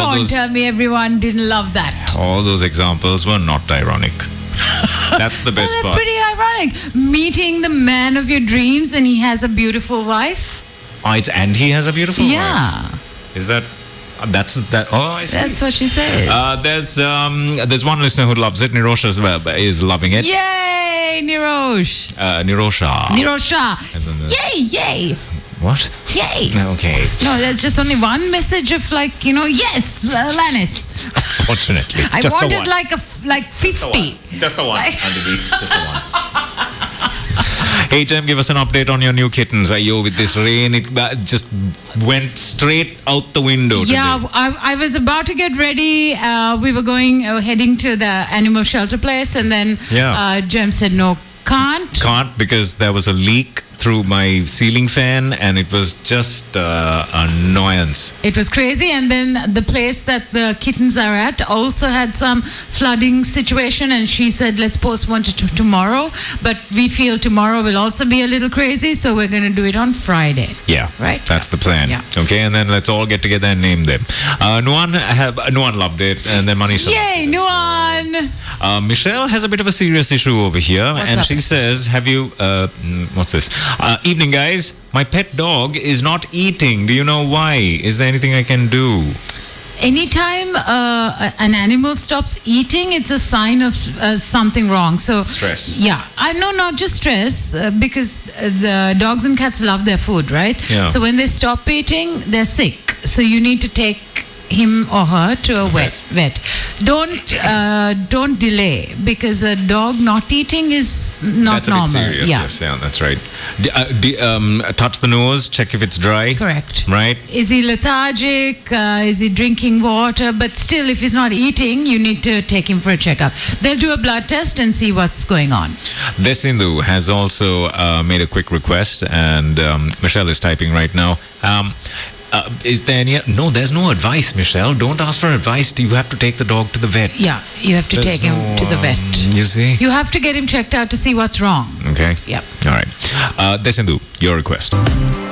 Don't tell me everyone didn't love that. All those examples were not ironic. That's the best part. Pretty ironic. Meeting the man of your dreams and he has a beautiful wife. And he has a beautiful wife. Is that... That's that. Oh, I see. That's what she says. There's one listener who loves it. Nirosha is loving it. Yay, Nirosh. Nirosha. Yay. What? Yay. Okay. No, there's just only one message of yes, Lannis. Fortunately. I wanted like 50. Just the one. Just the one. Hey, Tim, give us an update on your new kittens. With this rain, it just went straight out the window today. I was about to get ready. We were heading to the animal shelter place, and then Jem said, no, can't. Can't, because there was a leak through my ceiling fan, and it was just annoyance. It was crazy. And then the place that the kittens are at also had some flooding situation, and she said, let's postpone to tomorrow. But we feel tomorrow will also be a little crazy, so we're going to do it on Friday. Yeah. Right? That's the plan. Yeah. Okay, and then let's all get together and name them. Nuan loved it, and then Manisha. Yay, Nuan! Michelle has a bit of a serious issue over here. What's up? She says, have you... what's this? Evening, guys. My pet dog is not eating. Do you know why? Is there anything I can do? Anytime an animal stops eating, it's a sign of something wrong. So stress. Yeah. No, not just stress, because the dogs and cats love their food, right? Yeah. So when they stop eating, they're sick. So you need to take him or her to a vet. Don't delay, because a dog not eating is not normal. That's a bit serious. Yes, that's right. Touch the nose, check if it's dry. Correct. Right. Is he lethargic? Is he drinking water? But still, if he's not eating, you need to take him for a checkup. They'll do a blood test and see what's going on. Desindu has also made a quick request, and Michelle is typing right now. Is there any... No, there's no advice, Michelle. Don't ask for advice. You have to take the dog to the vet. Yeah, you have to take him to the vet. You see? You have to get him checked out to see what's wrong. Okay. Yep. All right. Desindu, your request.